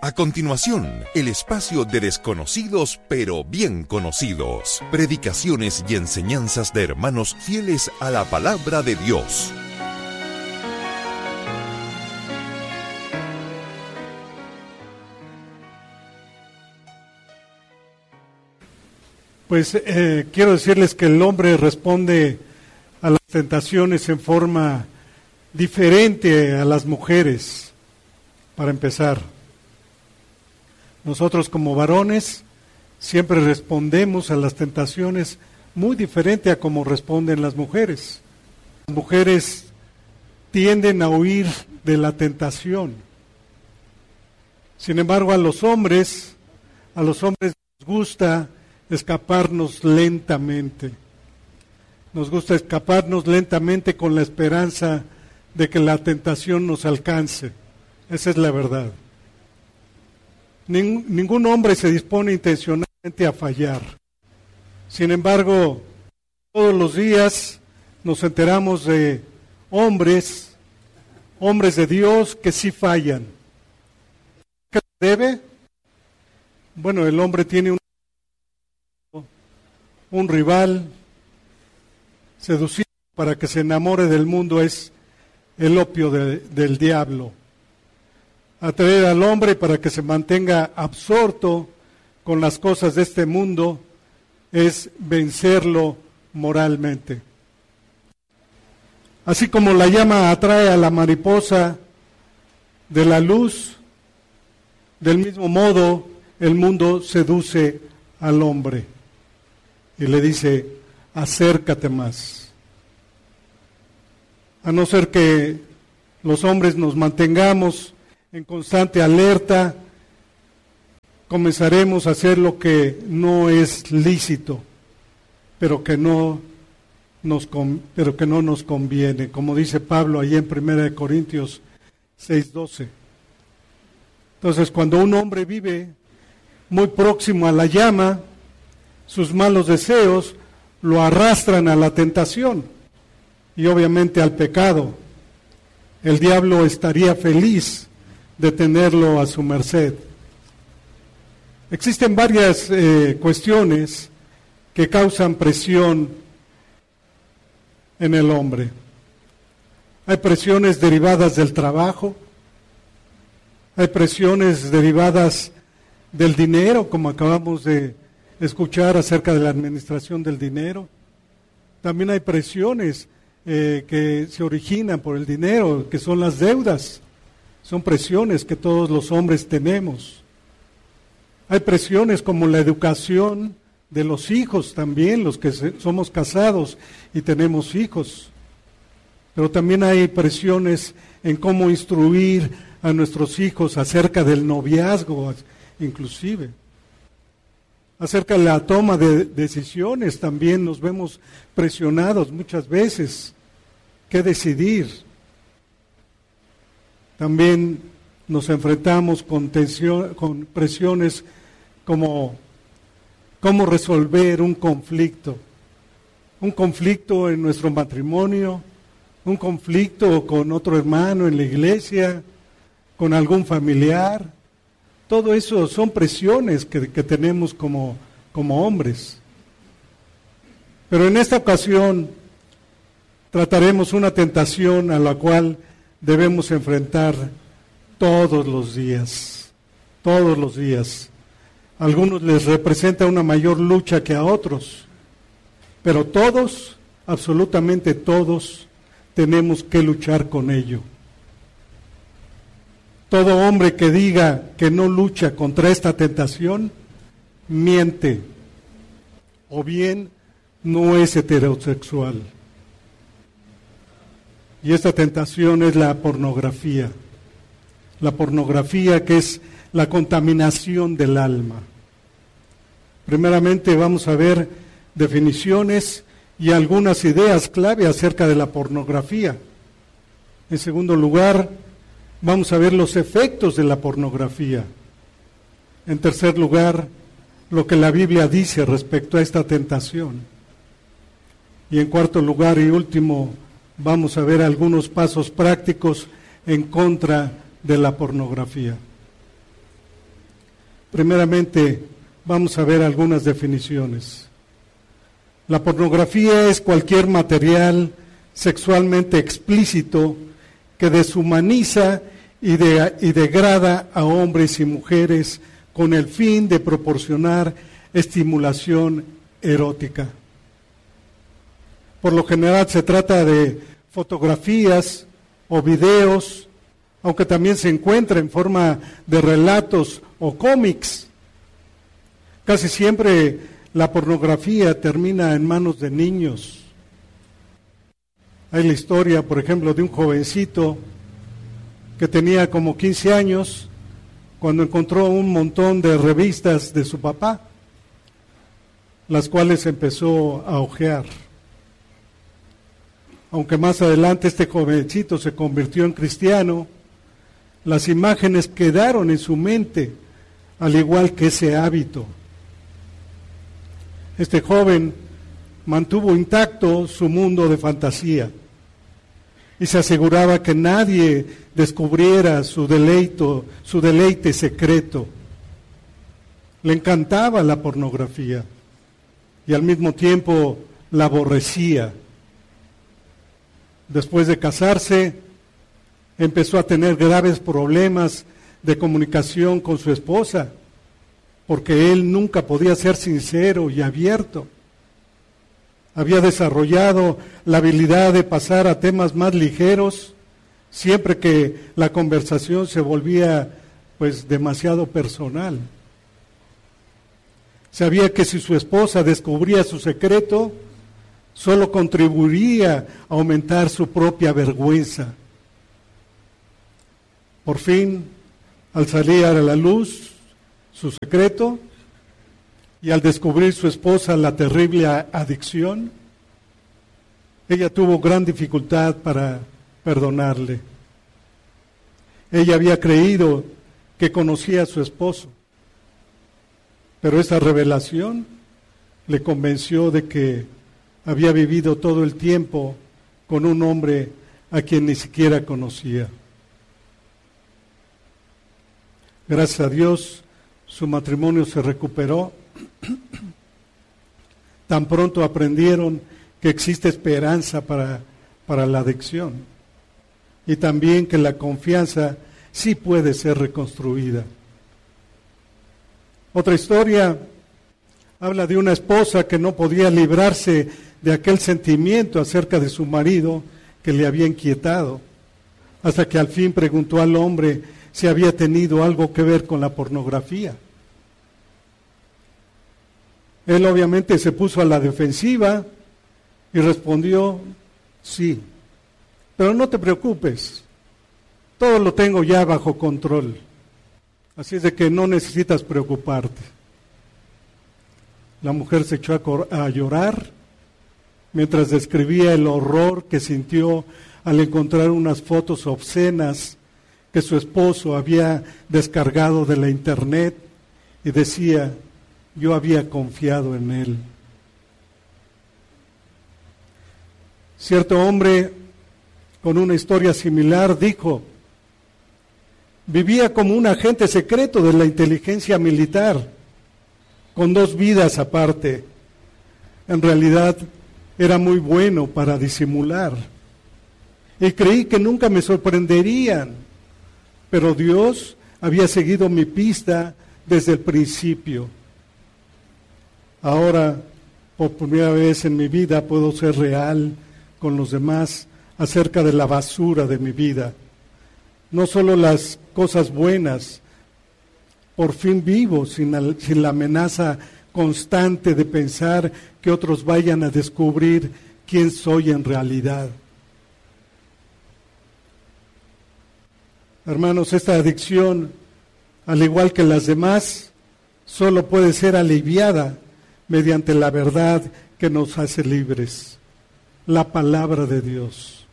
A continuación, el espacio de desconocidos pero bien conocidos. Predicaciones y enseñanzas de hermanos fieles a la palabra de Dios. Pues quiero decirles que el hombre responde a las tentaciones en forma diferente a las mujeres, para empezar. Nosotros como varones siempre respondemos a las tentaciones muy diferente a como responden las mujeres. Las mujeres tienden a huir de la tentación. Sin embargo, a los hombres nos gusta escaparnos lentamente. Nos gusta escaparnos lentamente con la esperanza de que la tentación nos alcance. Esa es la verdad. Ningún hombre se dispone intencionalmente a fallar. Sin embargo, todos los días nos enteramos de hombres de Dios que sí fallan. ¿Qué se debe? Bueno, el hombre tiene un rival. Seducir para que se enamore del mundo es el opio del diablo. Atraer al hombre para que se mantenga absorto con las cosas de este mundo es vencerlo moralmente. Así como la llama atrae a la mariposa de la luz, del mismo modo el mundo seduce al hombre y le dice: acércate más. A no ser que los hombres nos mantengamos en constante alerta, comenzaremos a hacer lo que no es lícito, pero que no nos conviene, como dice Pablo ahí en 1 Corintios 6:12. Entonces, cuando un hombre vive muy próximo a la llama, sus malos deseos lo arrastran a la tentación y obviamente al pecado. El diablo estaría feliz de tenerlo a su merced. Existen varias cuestiones que causan presión en el hombre. Hay presiones derivadas del trabajo, hay presiones derivadas del dinero, como acabamos de escuchar acerca de la administración del dinero. También hay presiones que se originan por el dinero, que son las deudas. Son presiones que todos los hombres tenemos. Hay presiones como la educación de los hijos también, los que somos casados y tenemos hijos. Pero también hay presiones en cómo instruir a nuestros hijos acerca del noviazgo, inclusive. Acerca de la toma de decisiones también nos vemos presionados muchas veces. ¿Qué decidir? También nos enfrentamos con presiones como cómo resolver un conflicto en nuestro matrimonio, un conflicto con otro hermano en la iglesia, con algún familiar. Todo eso son presiones que tenemos como hombres. Pero en esta ocasión trataremos una tentación a la cual debemos enfrentar todos los días. A algunos les representa una mayor lucha que a otros, pero todos, absolutamente todos, tenemos que luchar con ello. Todo hombre que diga que no lucha contra esta tentación, miente, o bien no es heterosexual. Y esta tentación es la pornografía. La pornografía, que es la contaminación del alma. Primeramente vamos a ver definiciones y algunas ideas clave acerca de la pornografía. En segundo lugar, vamos a ver los efectos de la pornografía. En tercer lugar, lo que la Biblia dice respecto a esta tentación. Y en cuarto lugar y último, vamos a ver algunos pasos prácticos en contra de la pornografía. Primeramente, vamos a ver algunas definiciones. La pornografía es cualquier material sexualmente explícito que deshumaniza y degrada a hombres y mujeres con el fin de proporcionar estimulación erótica. Por lo general se trata de fotografías o videos, aunque también se encuentra en forma de relatos o cómics. Casi siempre la pornografía termina en manos de niños. Hay la historia, por ejemplo, de un jovencito que tenía como 15 años cuando encontró un montón de revistas de su papá, las cuales empezó a hojear. Aunque más adelante este jovencito se convirtió en cristiano, las imágenes quedaron en su mente, al igual que ese hábito. Este joven mantuvo intacto su mundo de fantasía y se aseguraba que nadie descubriera su deleite secreto. Le encantaba la pornografía y al mismo tiempo la aborrecía. Después de casarse, empezó a tener graves problemas de comunicación con su esposa, porque él nunca podía ser sincero y abierto. Había desarrollado la habilidad de pasar a temas más ligeros siempre que la conversación se volvía demasiado personal. Sabía que si su esposa descubría su secreto, solo contribuiría a aumentar su propia vergüenza. Por fin, al salir a la luz su secreto y al descubrir su esposa la terrible adicción, ella tuvo gran dificultad para perdonarle. Ella había creído que conocía a su esposo, pero esa revelación le convenció de que había vivido todo el tiempo con un hombre a quien ni siquiera conocía. Gracias a Dios, su matrimonio se recuperó. Tan pronto aprendieron que existe esperanza para la adicción y también que la confianza sí puede ser reconstruida. Otra historia habla de una esposa que no podía librarse de aquel sentimiento acerca de su marido que le había inquietado, hasta que al fin preguntó al hombre si había tenido algo que ver con la pornografía. Él obviamente se puso a la defensiva y respondió, sí, pero no te preocupes, todo lo tengo ya bajo control, así es de que no necesitas preocuparte. La mujer se echó a llorar mientras describía el horror que sintió al encontrar unas fotos obscenas que su esposo había descargado de la internet y decía, yo había confiado en él. Cierto hombre con una historia similar dijo, vivía como un agente secreto de la inteligencia militar, con 2 vidas aparte. En realidad era muy bueno para disimular. Y creí que nunca me sorprenderían, pero Dios había seguido mi pista desde el principio. Ahora, por primera vez en mi vida, puedo ser real con los demás acerca de la basura de mi vida. No solo las cosas buenas, por fin vivo sin la amenaza constante de pensar que otros vayan a descubrir quién soy en realidad. Hermanos, esta adicción, al igual que las demás, solo puede ser aliviada mediante la verdad que nos hace libres, la palabra de Dios.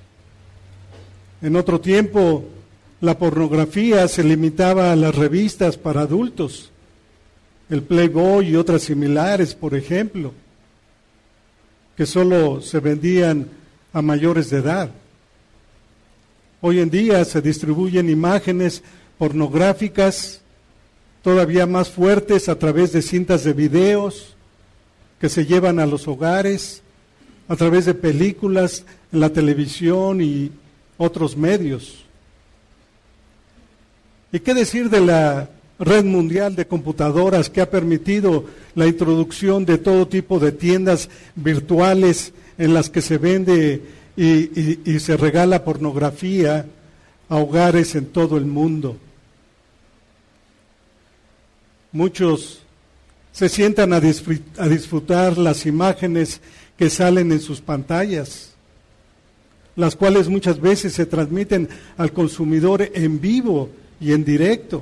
En otro tiempo, la pornografía se limitaba a las revistas para adultos, el Playboy y otras similares, por ejemplo, que solo se vendían a mayores de edad. Hoy en día se distribuyen imágenes pornográficas todavía más fuertes a través de cintas de videos que se llevan a los hogares, a través de películas en la televisión y otros medios. ¿Y qué decir de la red mundial de computadoras que ha permitido la introducción de todo tipo de tiendas virtuales en las que se vende y se regala pornografía a hogares en todo el mundo? Muchos se sientan a disfrutar las imágenes que salen en sus pantallas, las cuales muchas veces se transmiten al consumidor en vivo y en directo.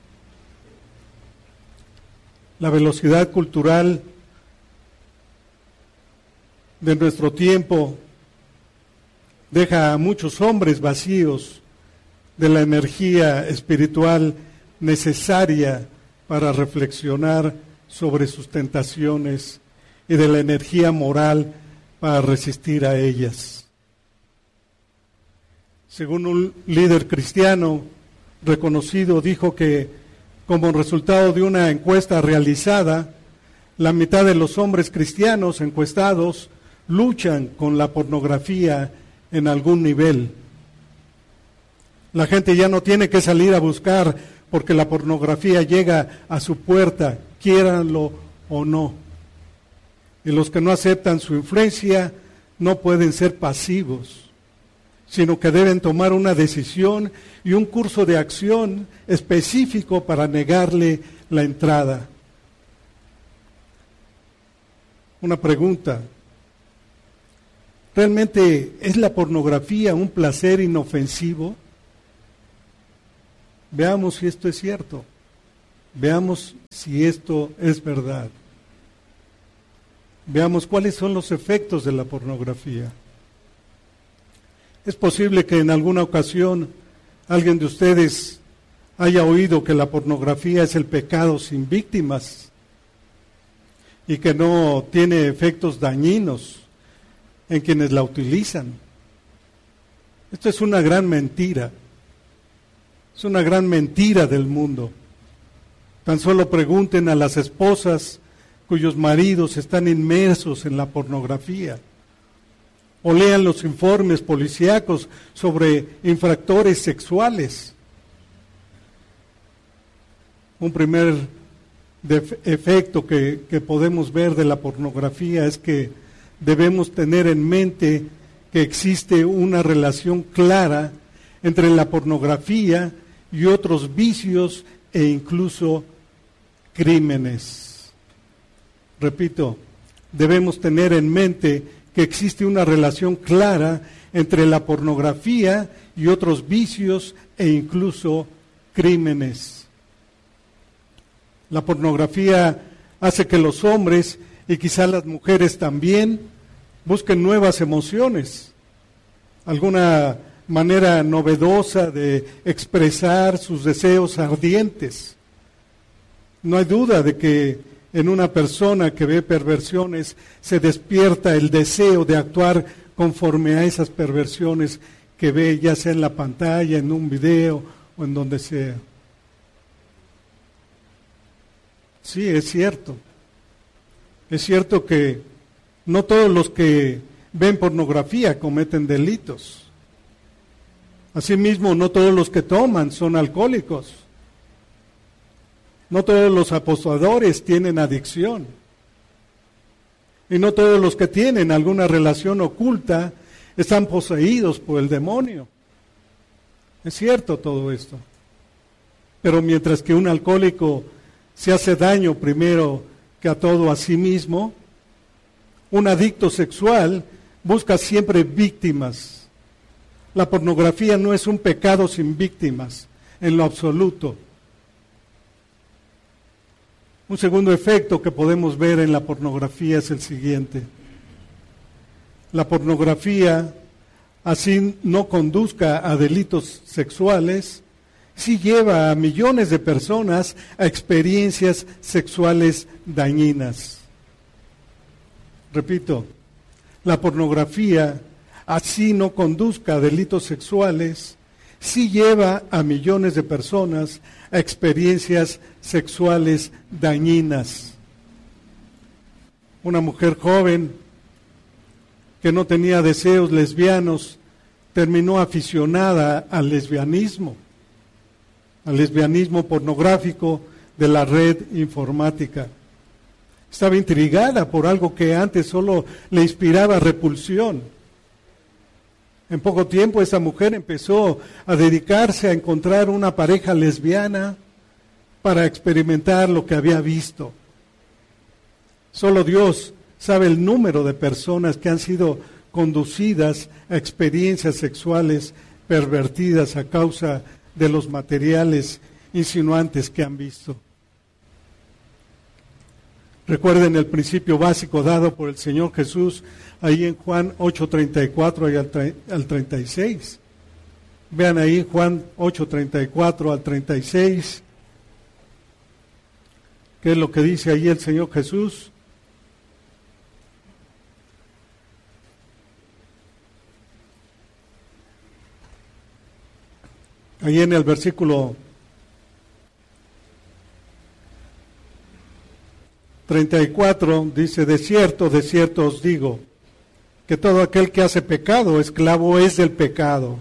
La velocidad cultural de nuestro tiempo deja a muchos hombres vacíos de la energía espiritual necesaria para reflexionar sobre sus tentaciones y de la energía moral para resistir a ellas. Según un líder cristiano reconocido, dijo que como resultado de una encuesta realizada, la mitad de los hombres cristianos encuestados luchan con la pornografía en algún nivel. La gente ya no tiene que salir a buscar porque la pornografía llega a su puerta, quiéranlo o no. Y los que no aceptan su influencia no pueden ser pasivos, sino que deben tomar una decisión y un curso de acción específico para negarle la entrada. Una pregunta: ¿realmente es la pornografía un placer inofensivo? Veamos si esto es cierto. Veamos si esto es verdad. Veamos cuáles son los efectos de la pornografía. Es posible que en alguna ocasión alguien de ustedes haya oído que la pornografía es el pecado sin víctimas y que no tiene efectos dañinos en quienes la utilizan. Esto es una gran mentira. Es una gran mentira del mundo. Tan solo pregunten a las esposas cuyos maridos están inmersos en la pornografía, o lean los informes policíacos sobre infractores sexuales. Un primer efecto que podemos ver de la pornografía es que debemos tener en mente que existe una relación clara entre la pornografía y otros vicios e incluso crímenes. Repito, debemos tener en mente que existe una relación clara entre la pornografía y otros vicios e incluso crímenes. La pornografía hace que los hombres, y quizá las mujeres también, busquen nuevas emociones, alguna manera novedosa de expresar sus deseos ardientes. No hay duda de que en una persona que ve perversiones se despierta el deseo de actuar conforme a esas perversiones que ve, ya sea en la pantalla, en un video o en donde sea. Sí, es cierto. Es cierto que no todos los que ven pornografía cometen delitos. Asimismo, no todos los que toman son alcohólicos. No todos los apostadores tienen adicción. Y no todos los que tienen alguna relación oculta están poseídos por el demonio. Es cierto todo esto. Pero mientras que un alcohólico se hace daño primero que a todo a sí mismo, un adicto sexual busca siempre víctimas. La pornografía no es un pecado sin víctimas, en lo absoluto. Un segundo efecto que podemos ver en la pornografía es el siguiente. La pornografía, así no conduzca a delitos sexuales, sí lleva a millones de personas a experiencias sexuales dañinas. Repito, la pornografía, así no conduzca a delitos sexuales, sí lleva a millones de personas a experiencias sexuales dañinas. Una mujer joven que no tenía deseos lesbianos terminó aficionada al lesbianismo pornográfico de la red informática. Estaba intrigada por algo que antes solo le inspiraba repulsión. En poco tiempo esa mujer empezó a dedicarse a encontrar una pareja lesbiana para experimentar lo que había visto. Solo Dios sabe el número de personas que han sido conducidas a experiencias sexuales pervertidas a causa de los materiales insinuantes que han visto. Recuerden el principio básico dado por el Señor Jesús ahí en Juan 8:34 y al 36. Vean ahí Juan 8:34 al 36. ¿Qué es lo que dice ahí el Señor Jesús? Ahí en el versículo 34 dice, de cierto os digo, que todo aquel que hace pecado, esclavo es del pecado.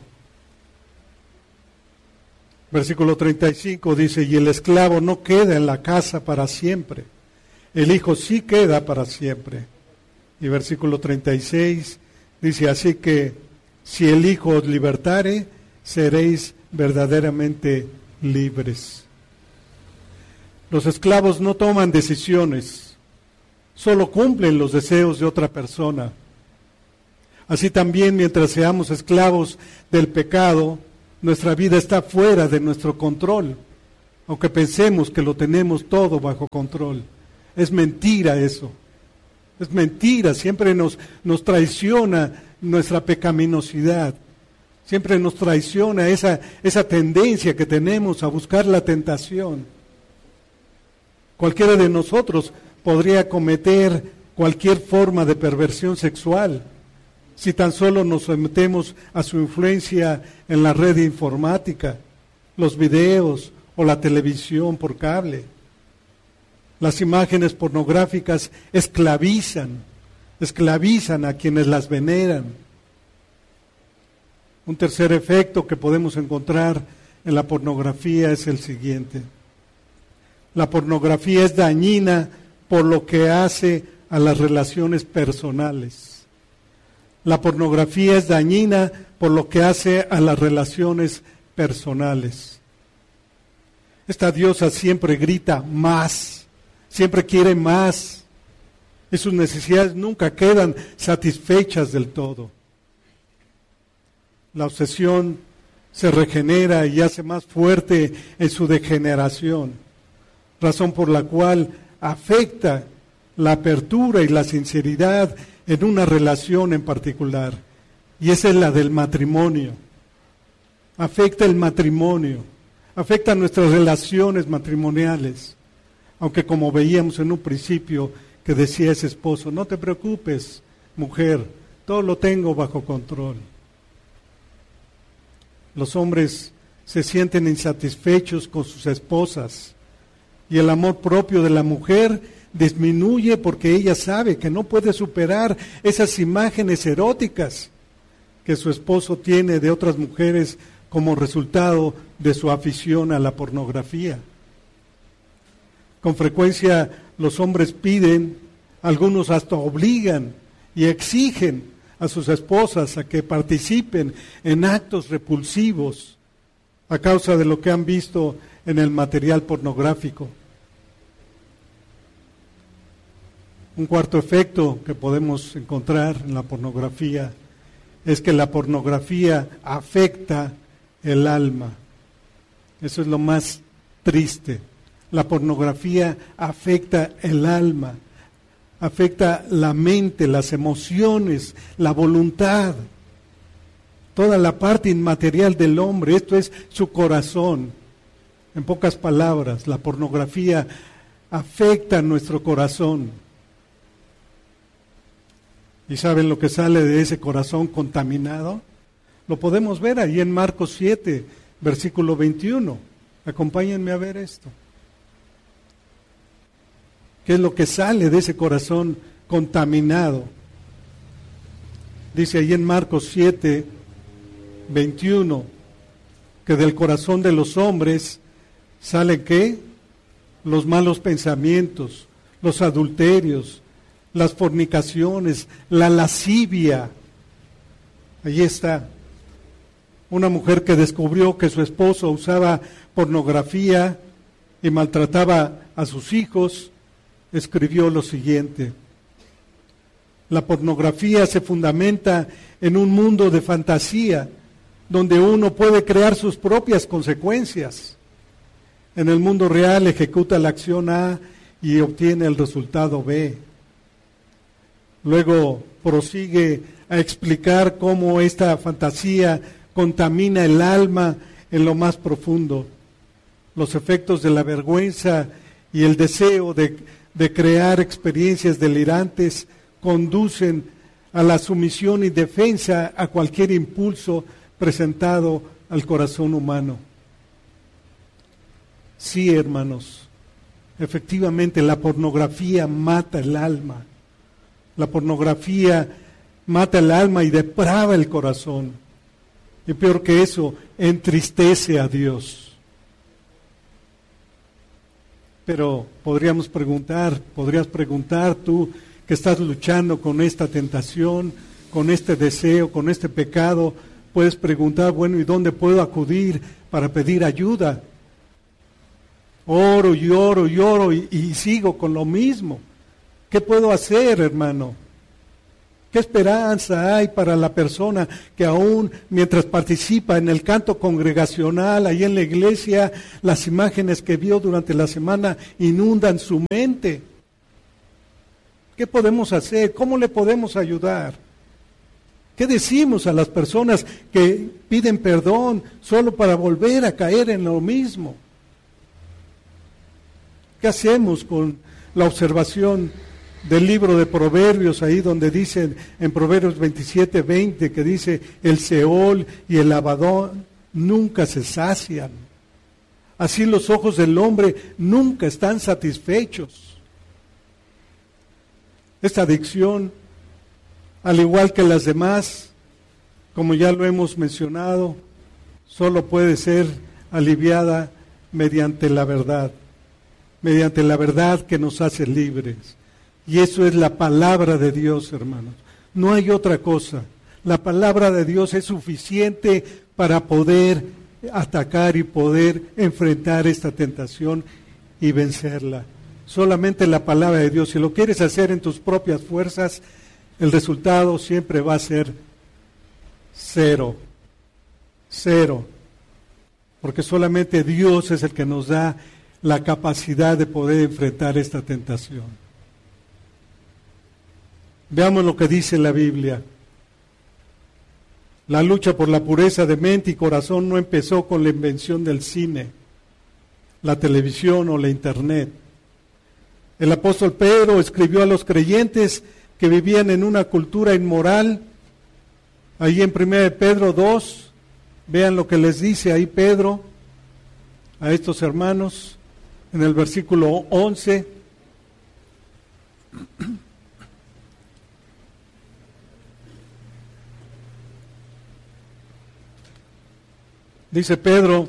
Versículo 35 dice, y el esclavo no queda en la casa para siempre, el hijo sí queda para siempre. Y versículo 36 dice, así que si el hijo os libertare, seréis verdaderamente libres. Los esclavos no toman decisiones, solo cumplen los deseos de otra persona. Así también, mientras seamos esclavos del pecado, nuestra vida está fuera de nuestro control, aunque pensemos que lo tenemos todo bajo control. Es mentira eso, es mentira, siempre nos traiciona nuestra pecaminosidad, siempre nos traiciona esa tendencia que tenemos a buscar la tentación. Cualquiera de nosotros podría cometer cualquier forma de perversión sexual si tan solo nos sometemos a su influencia en la red informática, los videos o la televisión por cable. Las imágenes pornográficas esclavizan a quienes las veneran. Un tercer efecto que podemos encontrar en la pornografía es el siguiente. La pornografía es dañina por lo que hace a las relaciones personales. La pornografía es dañina por lo que hace a las relaciones personales. Esta diosa siempre grita más, siempre quiere más, y sus necesidades nunca quedan satisfechas del todo. La obsesión se regenera y hace más fuerte en su degeneración, razón por la cual afecta la apertura y la sinceridad en una relación en particular, y esa es la del matrimonio. Afecta el matrimonio, afecta nuestras relaciones matrimoniales, aunque como veíamos en un principio que decía ese esposo, no te preocupes, mujer, todo lo tengo bajo control. Los hombres se sienten insatisfechos con sus esposas, y el amor propio de la mujer disminuye porque ella sabe que no puede superar esas imágenes eróticas que su esposo tiene de otras mujeres como resultado de su afición a la pornografía. Con frecuencia los hombres piden, algunos hasta obligan y exigen a sus esposas a que participen en actos repulsivos a causa de lo que han visto en el material pornográfico. Un cuarto efecto que podemos encontrar en la pornografía es que la pornografía afecta el alma. Eso es lo más triste. La pornografía afecta el alma, afecta la mente, las emociones, la voluntad, toda la parte inmaterial del hombre. Esto es su corazón. En pocas palabras, la pornografía afecta nuestro corazón. ¿Y saben lo que sale de ese corazón contaminado? Lo podemos ver ahí en Marcos 7, versículo 21. Acompáñenme a ver esto. ¿Qué es lo que sale de ese corazón contaminado? Dice ahí en Marcos 7, 21, que del corazón de los hombres salen ¿qué? Los malos pensamientos, los adulterios, las fornicaciones, la lascivia. Allí está. Una mujer que descubrió que su esposo usaba pornografía y maltrataba a sus hijos, escribió lo siguiente: la pornografía se fundamenta en un mundo de fantasía, donde uno puede crear sus propias consecuencias. En el mundo real ejecuta la acción A y obtiene el resultado B. Luego prosigue a explicar cómo esta fantasía contamina el alma en lo más profundo. Los efectos de la vergüenza y el deseo de crear experiencias delirantes conducen a la sumisión y defensa a cualquier impulso presentado al corazón humano. Sí, hermanos, efectivamente la pornografía mata el alma. La pornografía mata el alma y deprava el corazón. Y peor que eso, entristece a Dios. Pero podrías preguntar tú que estás luchando con esta tentación, con este deseo, con este pecado, puedes preguntar, bueno, ¿y dónde puedo acudir para pedir ayuda? Oro y oro y oro y sigo con lo mismo. ¿Qué puedo hacer, hermano? ¿Qué esperanza hay para la persona que aún mientras participa en el canto congregacional, ahí en la iglesia, las imágenes que vio durante la semana inundan su mente? ¿Qué podemos hacer? ¿Cómo le podemos ayudar? ¿Qué decimos a las personas que piden perdón solo para volver a caer en lo mismo? ¿Qué hacemos con la observación del libro de Proverbios, ahí donde dicen en Proverbios 27:20, que dice, el Seol y el Abadón nunca se sacian? Así los ojos del hombre nunca están satisfechos. Esta adicción, al igual que las demás, como ya lo hemos mencionado, solo puede ser aliviada mediante la verdad que nos hace libres. Y eso es la palabra de Dios, hermanos. No hay otra cosa. La palabra de Dios es suficiente para poder atacar y poder enfrentar esta tentación y vencerla. Solamente la palabra de Dios. Si lo quieres hacer en tus propias fuerzas, el resultado siempre va a ser cero. Cero. Porque solamente Dios es el que nos da la capacidad de poder enfrentar esta tentación. Veamos lo que dice la Biblia. La lucha por la pureza de mente y corazón no empezó con la invención del cine, la televisión o la internet. El apóstol Pedro escribió a los creyentes que vivían en una cultura inmoral. Ahí en 1 Pedro 2, vean lo que les dice ahí Pedro a estos hermanos en el versículo 11. Dice Pedro,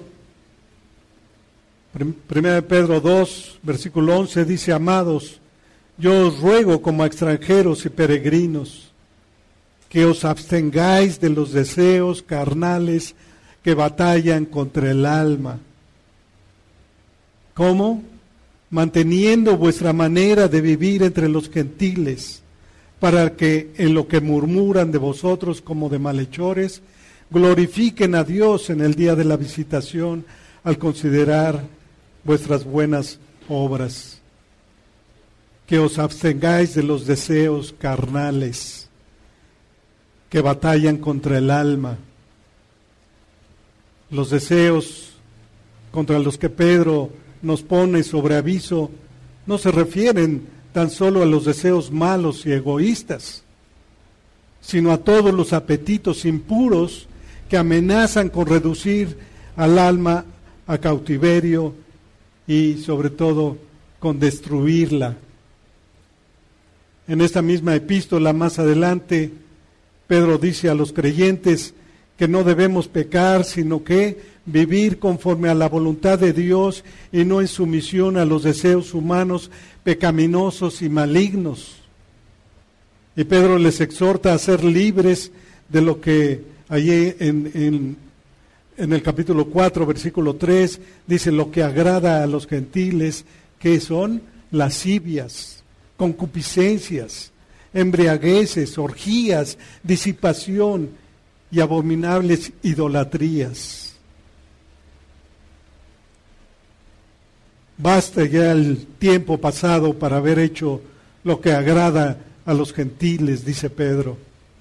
1 Pedro 2, versículo 11, dice, amados, yo os ruego como a extranjeros y peregrinos, que os abstengáis de los deseos carnales que batallan contra el alma. ¿Cómo? Manteniendo vuestra manera de vivir entre los gentiles, para que en lo que murmuran de vosotros como de malhechores, glorifiquen a Dios en el día de la visitación al considerar vuestras buenas obras. Que os abstengáis de los deseos carnales que batallan contra el alma. Los deseos contra los que Pedro nos pone sobre aviso no se refieren tan solo a los deseos malos y egoístas, sino a todos los apetitos impuros que que amenazan con reducir al alma a cautiverio y sobre todo con destruirla. En esta misma epístola más adelante, Pedro dice a los creyentes que no debemos pecar, sino que vivir conforme a la voluntad de Dios y no en sumisión a los deseos humanos pecaminosos y malignos. Y Pedro les exhorta a ser libres de lo que allí en el capítulo 4, versículo 3, dice lo que agrada a los gentiles, que son lascivias, concupiscencias, embriagueces, orgías, disipación y abominables idolatrías. Basta ya el tiempo pasado para haber hecho lo que agrada a los gentiles, dice Pedro,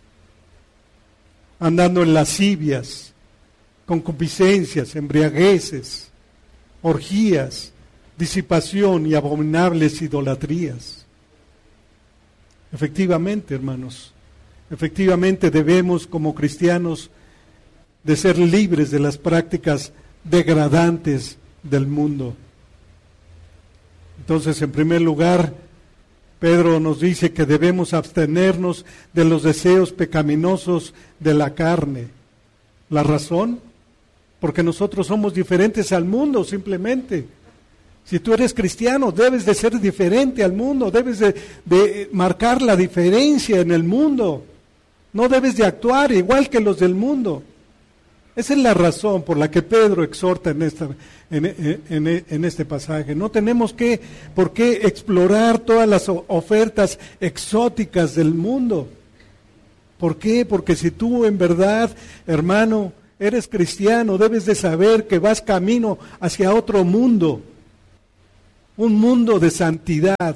andando en lascivias, concupiscencias, embriagueces, orgías, disipación y abominables idolatrías. Efectivamente, hermanos, efectivamente debemos como cristianos de ser libres de las prácticas degradantes del mundo. Entonces, en primer lugar, Pedro nos dice que debemos abstenernos de los deseos pecaminosos de la carne. ¿La razón? Porque nosotros somos diferentes al mundo, simplemente. Si tú eres cristiano, debes de ser diferente al mundo, debes de marcar la diferencia en el mundo. No debes de actuar igual que los del mundo. Esa es la razón por la que Pedro exhorta en este pasaje. No tenemos por qué explorar todas las ofertas exóticas del mundo. ¿Por qué? Porque si tú en verdad, hermano, eres cristiano, debes de saber que vas camino hacia otro mundo. Un mundo de santidad.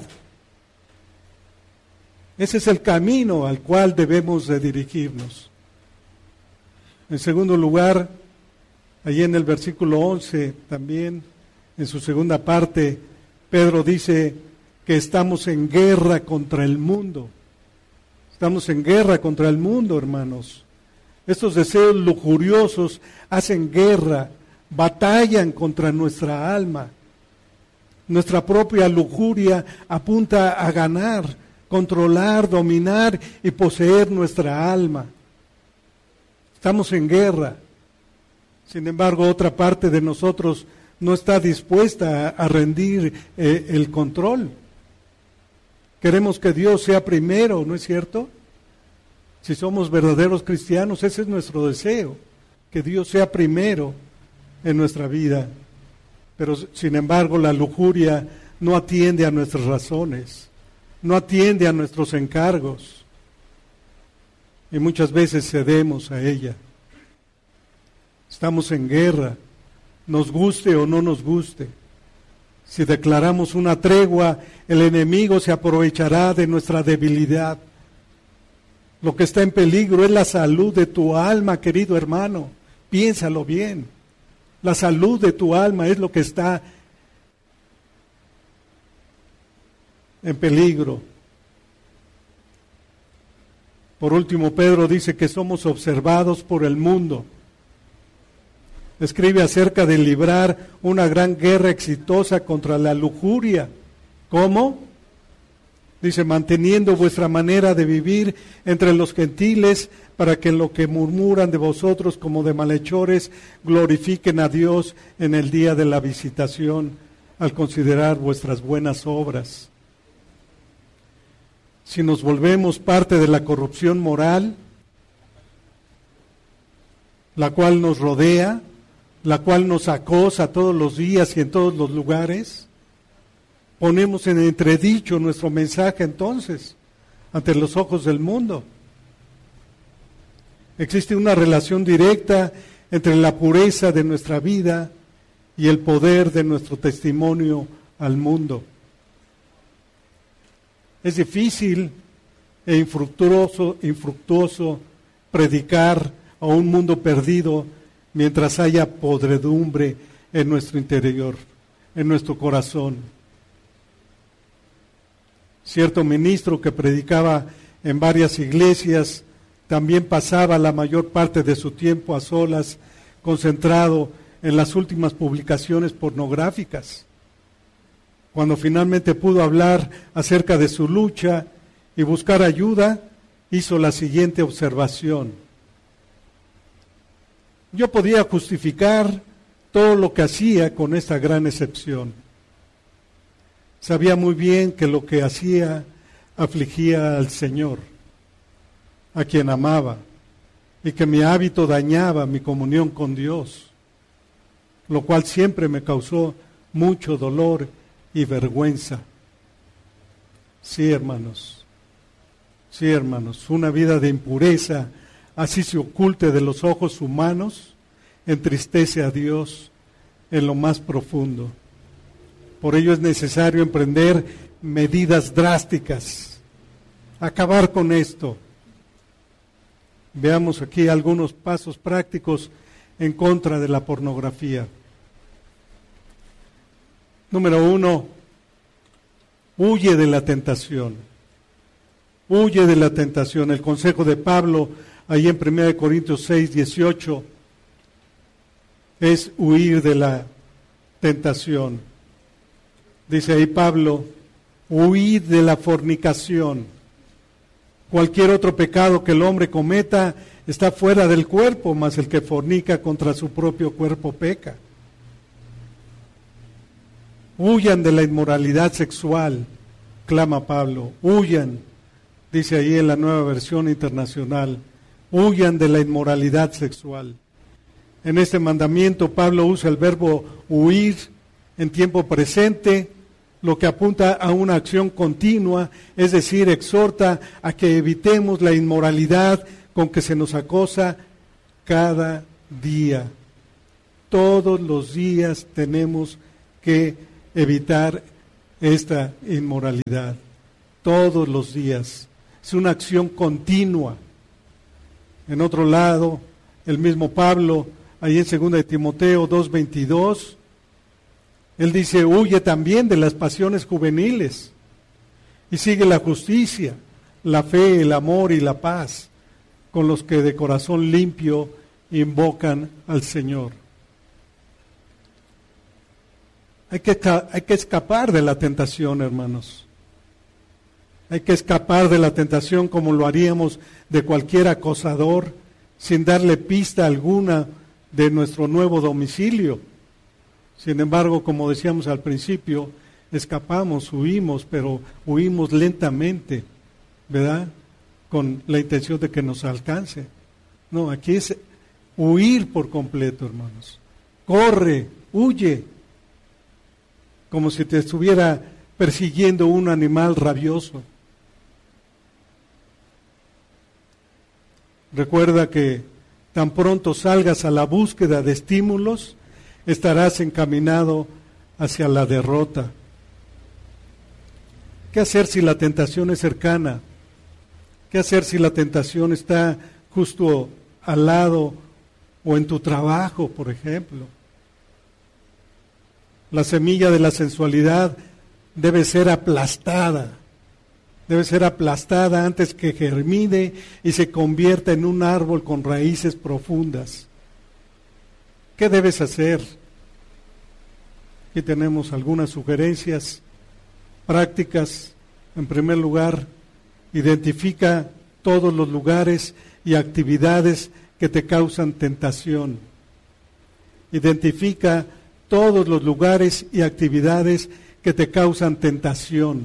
Ese es el camino al cual debemos de dirigirnos. En segundo lugar, allí en el versículo 11 también, en su segunda parte, Pedro dice que estamos en guerra contra el mundo. Estamos en guerra contra el mundo, hermanos. Estos deseos lujuriosos hacen guerra, batallan contra nuestra alma. Nuestra propia lujuria apunta a ganar, controlar, dominar y poseer nuestra alma. Estamos en guerra. Sin embargo, otra parte de nosotros no está dispuesta a rendir el control. Queremos que Dios sea primero, ¿no es cierto? Si somos verdaderos cristianos, ese es nuestro deseo, que Dios sea primero en nuestra vida. Pero sin embargo la lujuria no atiende a nuestras razones, no atiende a nuestros encargos y muchas veces cedemos a ella. Estamos en guerra, nos guste o no nos guste. Si declaramos una tregua, el enemigo se aprovechará de nuestra debilidad. Lo que está en peligro es la salud de tu alma, querido hermano. Piénsalo bien. La salud de tu alma es lo que está en peligro. Por último, Pedro dice que somos observados por el mundo. Escribe acerca de librar una gran guerra exitosa contra la lujuria. ¿Cómo? Dice, manteniendo vuestra manera de vivir entre los gentiles, para que en lo que murmuran de vosotros como de malhechores, glorifiquen a Dios en el día de la visitación, al considerar vuestras buenas obras. Si nos volvemos parte de la corrupción moral, la cual nos rodea, la cual nos acosa todos los días y en todos los lugares, ponemos en entredicho nuestro mensaje entonces ante los ojos del mundo. Existe una relación directa entre la pureza de nuestra vida y el poder de nuestro testimonio al mundo. Es difícil e infructuoso predicar a un mundo perdido mientras haya podredumbre en nuestro interior, en nuestro corazón. Cierto ministro que predicaba en varias iglesias También pasaba la mayor parte de su tiempo a solas, concentrado en las últimas publicaciones pornográficas. Cuando finalmente pudo hablar acerca de su lucha y buscar ayuda, hizo la siguiente observación: yo podía justificar todo lo que hacía con esta gran excepción. Sabía muy bien que lo que hacía afligía al Señor, a quien amaba, y que mi hábito dañaba mi comunión con Dios, lo cual siempre me causó mucho dolor y vergüenza. Sí, hermanos, una vida de impureza, así se oculte de los ojos humanos, entristece a Dios en lo más profundo. Por ello es necesario emprender medidas drásticas, acabar con esto. Veamos aquí algunos pasos prácticos en contra de la pornografía. Número 1, huye de la tentación. Huye de la tentación. El consejo de Pablo, ahí en 1 Corintios 6, 18, es huir de la tentación. Dice ahí Pablo, huid de la fornicación. Cualquier otro pecado que el hombre cometa está fuera del cuerpo, mas el que fornica contra su propio cuerpo peca. Huyan de la inmoralidad sexual, clama Pablo. Huyan, dice ahí en la Nueva Versión Internacional, huyan de la inmoralidad sexual. En este mandamiento Pablo usa el verbo huir en tiempo presente, lo que apunta a una acción continua, es decir, exhorta a que evitemos la inmoralidad con que se nos acosa cada día. Todos los días tenemos que evitar esta inmoralidad. Todos los días. Es una acción continua. En otro lado, el mismo Pablo, ahí en 2 de Timoteo 2:22, él dice, huye también de las pasiones juveniles y sigue la justicia, la fe, el amor y la paz con los que de corazón limpio invocan al Señor. Hay que escapar de la tentación, hermanos. Hay que escapar de la tentación como lo haríamos de cualquier acosador, sin darle pista alguna de nuestro nuevo domicilio. Sin embargo, como decíamos al principio, escapamos, huimos, pero huimos lentamente, ¿verdad? Con la intención de que nos alcance. No, aquí es huir por completo, hermanos. Corre, huye, como si te estuviera persiguiendo un animal rabioso. Recuerda que tan pronto salgas a la búsqueda de estímulos, estarás encaminado hacia la derrota. ¿Qué hacer si la tentación es cercana? ¿Qué hacer si la tentación está justo al lado o en tu trabajo, por ejemplo? La semilla de la sensualidad debe ser aplastada. Debe ser aplastada antes que germine y se convierta en un árbol con raíces profundas. ¿Qué debes hacer? Aquí tenemos algunas sugerencias prácticas. En primer lugar, identifica todos los lugares y actividades que te causan tentación. Identifica todos los lugares y actividades que te causan tentación.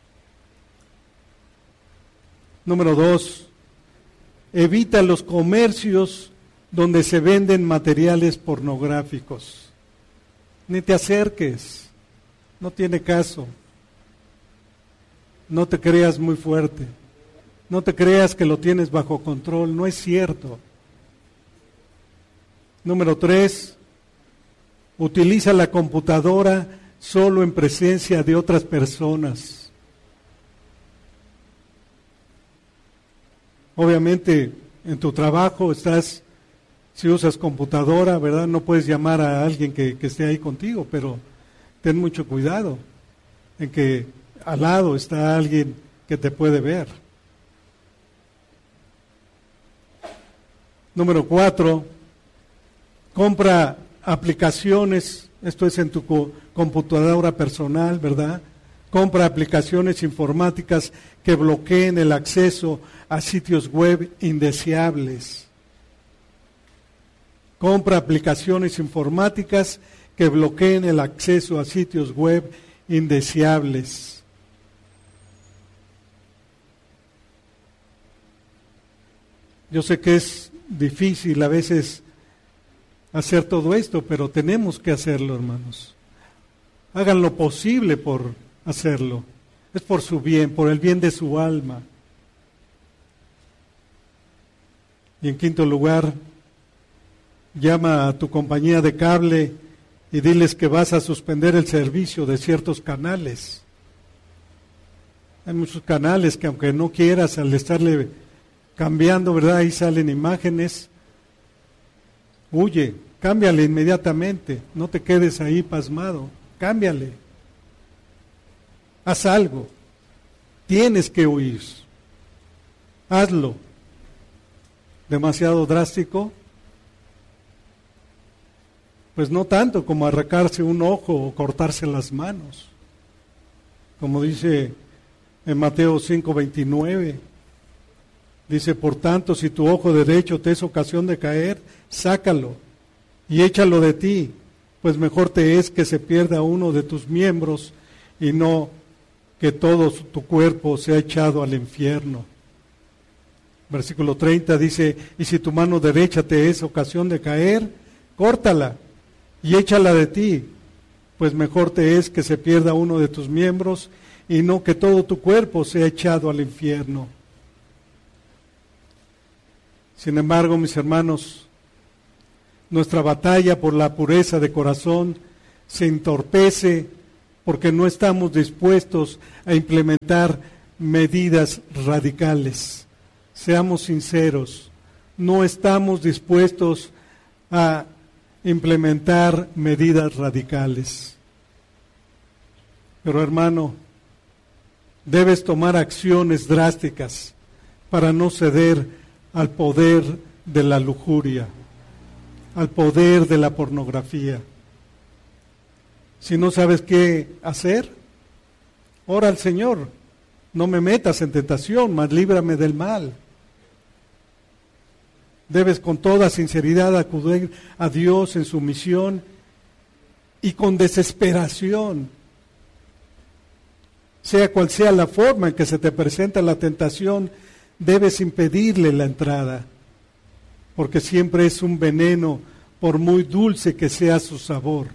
Número 2, evita los comercios donde se venden materiales pornográficos. Ni te acerques, no tiene caso. No te creas muy fuerte, no te creas que lo tienes bajo control, no es cierto. Número 3, utiliza la computadora solo en presencia de otras personas. Obviamente, en tu trabajo si usas computadora, ¿verdad? No puedes llamar a alguien que esté ahí contigo, pero ten mucho cuidado en que al lado está alguien que te puede ver. Número 4, compra aplicaciones, esto es en tu computadora personal, ¿verdad? Compra aplicaciones informáticas que bloqueen el acceso a sitios web indeseables. Compra aplicaciones informáticas que bloqueen el acceso a sitios web indeseables. Yo sé que es difícil a veces hacer todo esto, pero tenemos que hacerlo, hermanos. Hagan lo posible por hacerlo. Es por su bien, por el bien de su alma. Y en quinto lugar, llama a tu compañía de cable y diles que vas a suspender el servicio de ciertos canales. Hay muchos canales que aunque no quieras, al estarle cambiando, ¿verdad? Ahí salen imágenes. Huye, cámbiale inmediatamente, no te quedes ahí pasmado, cámbiale. Haz algo, tienes que huir. Hazlo. ¿Demasiado drástico? Pues no tanto como arrancarse un ojo o cortarse las manos. Como dice en Mateo 5:29, dice, por tanto, si tu ojo derecho te es ocasión de caer, sácalo y échalo de ti, pues mejor te es que se pierda uno de tus miembros y no que todo tu cuerpo sea echado al infierno. Versículo 30 dice, y si tu mano derecha te es ocasión de caer, córtala y échala de ti, pues mejor te es que se pierda uno de tus miembros y no que todo tu cuerpo sea echado al infierno. Sin embargo, mis hermanos, nuestra batalla por la pureza de corazón se entorpece porque no estamos dispuestos a implementar medidas radicales. Seamos sinceros, no estamos dispuestos a implementar medidas radicales. Pero hermano, debes tomar acciones drásticas para no ceder al poder de la lujuria, al poder de la pornografía. Si no sabes qué hacer, ora al Señor, no me metas en tentación, mas líbrame del mal. Debes con toda sinceridad acudir a Dios en sumisión y con desesperación. Sea cual sea la forma en que se te presenta la tentación, debes impedirle la entrada, porque siempre es un veneno, por muy dulce que sea su sabor.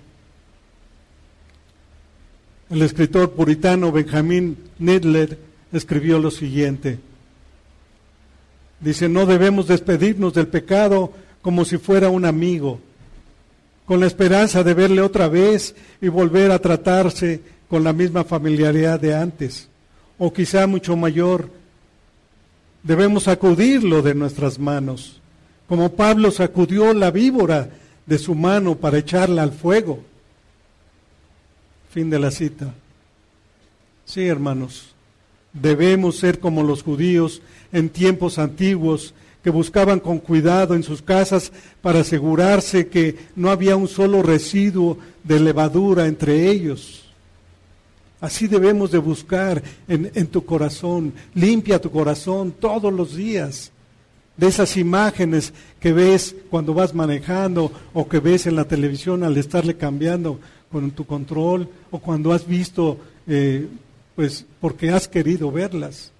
El escritor puritano Benjamin Nedler escribió lo siguiente. Dice, no debemos despedirnos del pecado como si fuera un amigo, con la esperanza de verle otra vez y volver a tratarse con la misma familiaridad de antes, o quizá mucho mayor. Debemos sacudirlo de nuestras manos, como Pablo sacudió la víbora de su mano para echarla al fuego. Fin de la cita. Sí, hermanos, debemos ser como los judíos en tiempos antiguos que buscaban con cuidado en sus casas para asegurarse que no había un solo residuo de levadura entre ellos. Así debemos de buscar en tu corazón. Limpia tu corazón todos los días de esas imágenes que ves cuando vas manejando o que ves en la televisión al estarle cambiando con tu control o cuando has visto, pues porque has querido verlas.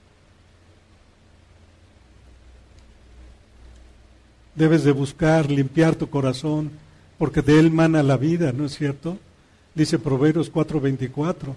Debes de buscar limpiar tu corazón porque de él mana la vida, ¿no es cierto? Dice Proverbios 4:24.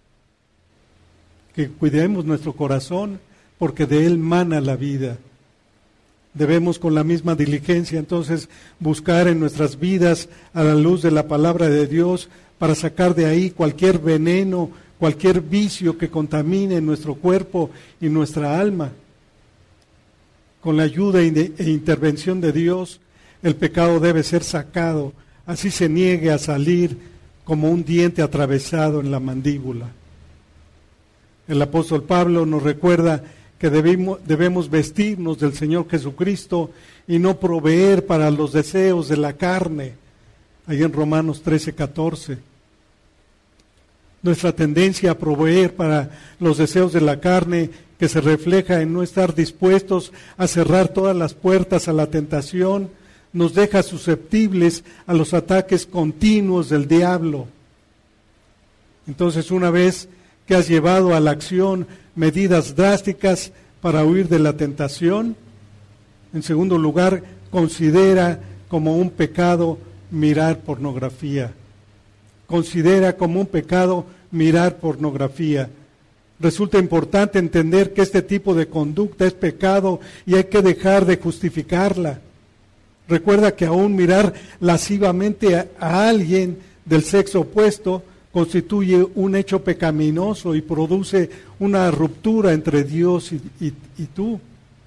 Que cuidemos nuestro corazón, porque de él mana la vida. Debemos con la misma diligencia entonces buscar en nuestras vidas a la luz de la palabra de Dios para sacar de ahí cualquier veneno, cualquier vicio que contamine nuestro cuerpo y nuestra alma. Con la ayuda e intervención de Dios, el pecado debe ser sacado, así se niegue a salir como un diente atravesado en la mandíbula. El apóstol Pablo nos recuerda que debemos vestirnos del Señor Jesucristo y no proveer para los deseos de la carne, ahí en Romanos 13:14. Nuestra tendencia a proveer para los deseos de la carne, que se refleja en no estar dispuestos a cerrar todas las puertas a la tentación, nos deja susceptibles a los ataques continuos del diablo. Entonces, una vez que has llevado a la acción medidas drásticas para huir de la tentación, en segundo lugar, considera como un pecado mirar pornografía. Considera como un pecado mirar pornografía. Resulta importante entender que este tipo de conducta es pecado y hay que dejar de justificarla. Recuerda que aún mirar lascivamente a alguien del sexo opuesto constituye un hecho pecaminoso y produce una ruptura entre Dios y tú.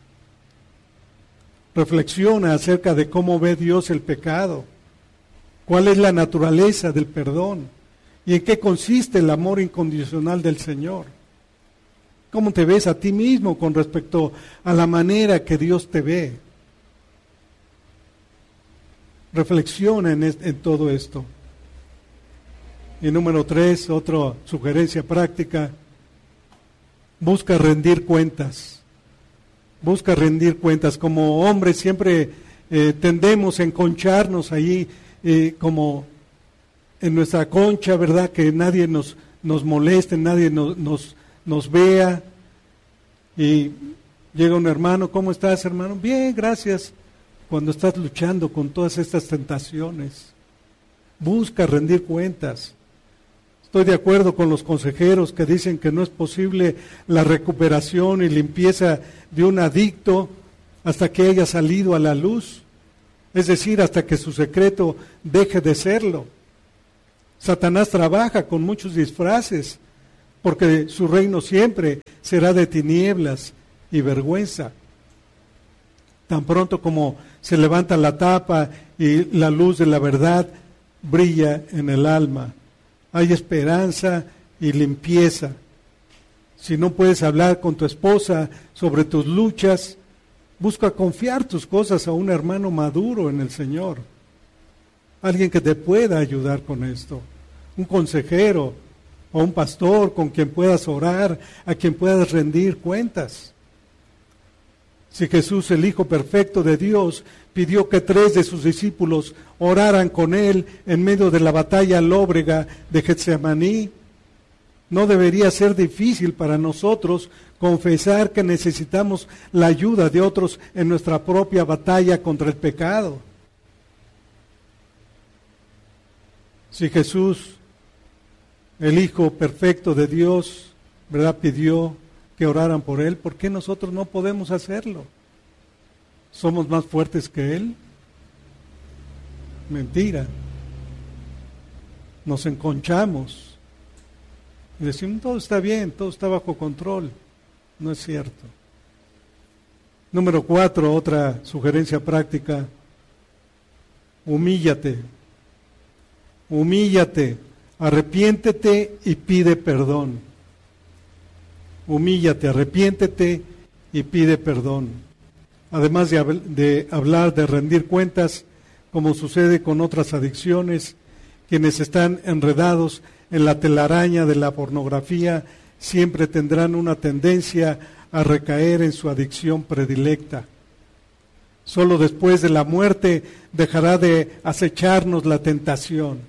Reflexiona acerca de cómo ve Dios el pecado, cuál es la naturaleza del perdón y en qué consiste el amor incondicional del Señor. ¿Cómo te ves a ti mismo con respecto a la manera que Dios te ve? Reflexiona en todo esto. Y número 3, otra sugerencia práctica, busca rendir cuentas. Busca rendir cuentas. Como hombres siempre tendemos a enconcharnos ahí como en nuestra concha, ¿verdad? Que nadie nos moleste, nadie nos vea. Y llega un hermano, ¿cómo estás, hermano? Bien, gracias. Cuando estás luchando con todas estas tentaciones, busca rendir cuentas. Estoy de acuerdo con los consejeros que dicen que no es posible la recuperación y limpieza de un adicto hasta que haya salido a la luz, es decir, hasta que su secreto deje de serlo. Satanás trabaja con muchos disfraces, porque su reino siempre será de tinieblas y vergüenza. Tan pronto como se levanta la tapa y la luz de la verdad brilla en el alma, hay esperanza y limpieza. Si no puedes hablar con tu esposa sobre tus luchas, busca confiar tus cosas a un hermano maduro en el Señor, alguien que te pueda ayudar con esto, un consejero o un pastor con quien puedas orar, a quien puedas rendir cuentas. Si Jesús, el Hijo perfecto de Dios, pidió que 3 de sus discípulos oraran con Él en medio de la batalla lóbrega de Getsemaní, no debería ser difícil para nosotros confesar que necesitamos la ayuda de otros en nuestra propia batalla contra el pecado. Si Jesús, el Hijo perfecto de Dios, ¿verdad?, pidió que oraran por Él, ¿por qué nosotros no podemos hacerlo? ¿Somos más fuertes que Él? Mentira. Nos enconchamos y decimos, todo está bien, todo está bajo control. No es cierto. Número 4, otra sugerencia práctica, humíllate. Humíllate, arrepiéntete y pide perdón. Humíllate, arrepiéntete y pide perdón. Además de hablar de rendir cuentas, como sucede con otras adicciones, quienes están enredados en la telaraña de la pornografía siempre tendrán una tendencia a recaer en su adicción predilecta. Solo después de la muerte dejará de acecharnos la tentación.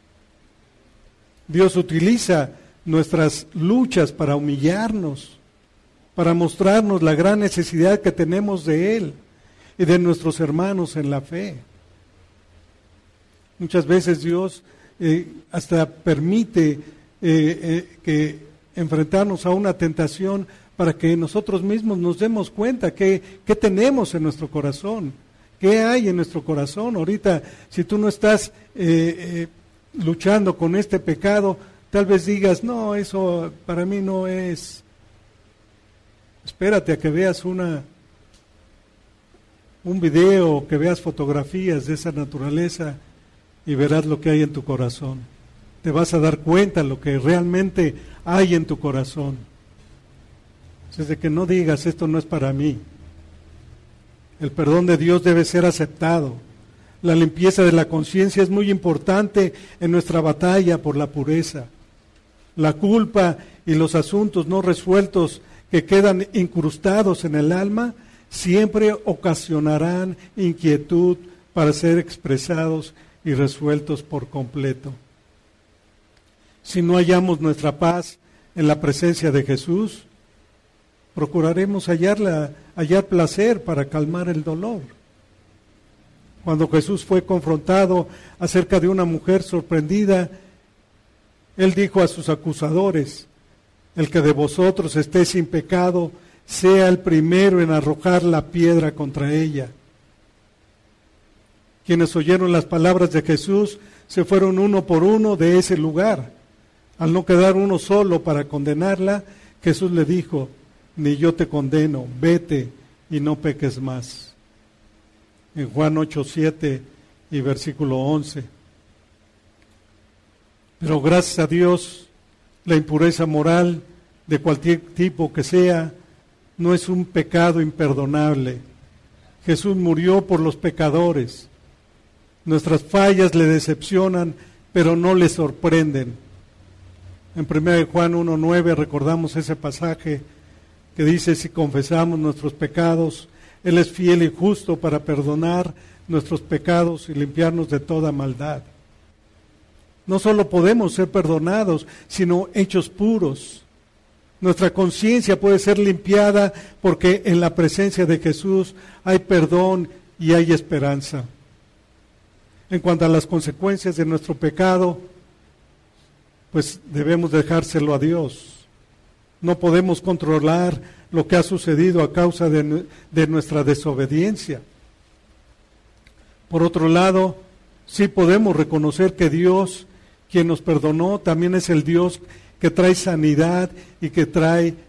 Dios utiliza nuestras luchas para humillarnos, para mostrarnos la gran necesidad que tenemos de Él y de nuestros hermanos en la fe. Muchas veces Dios hasta permite que enfrentarnos a una tentación para que nosotros mismos nos demos cuenta qué tenemos en nuestro corazón, qué hay en nuestro corazón. Ahorita, si tú no estás luchando con este pecado, tal vez digas, no, eso para mí no es. Espérate a que veas un video, que veas fotografías de esa naturaleza y verás lo que hay en tu corazón. Te vas a dar cuenta lo que realmente hay en tu corazón. Es de que no digas, esto no es para mí. El perdón de Dios debe ser aceptado. La limpieza de la conciencia es muy importante en nuestra batalla por la pureza. La culpa y los asuntos no resueltos que quedan incrustados en el alma siempre ocasionarán inquietud para ser expresados y resueltos por completo. Si no hallamos nuestra paz en la presencia de Jesús, procuraremos hallar placer para calmar el dolor. Cuando Jesús fue confrontado acerca de una mujer sorprendida, Él dijo a sus acusadores: el que de vosotros esté sin pecado, sea el primero en arrojar la piedra contra ella. Quienes oyeron las palabras de Jesús se fueron uno por uno de ese lugar. Al no quedar uno solo para condenarla, Jesús le dijo: ni yo te condeno, vete y no peques más. En Juan 8:7 y versículo 11. Pero gracias a Dios, la impureza moral de cualquier tipo que sea, no es un pecado imperdonable. Jesús murió por los pecadores. Nuestras fallas le decepcionan, pero no le sorprenden. En 1 Juan 1:9 recordamos ese pasaje que dice: si confesamos nuestros pecados, Él es fiel y justo para perdonar nuestros pecados y limpiarnos de toda maldad. No solo podemos ser perdonados, sino hechos puros. Nuestra conciencia puede ser limpiada porque en la presencia de Jesús hay perdón y hay esperanza. En cuanto a las consecuencias de nuestro pecado, pues debemos dejárselo a Dios. No podemos controlar lo que ha sucedido a causa de nuestra desobediencia. Por otro lado, sí podemos reconocer que Dios, quien nos perdonó, también es el Dios que trae sanidad y que trae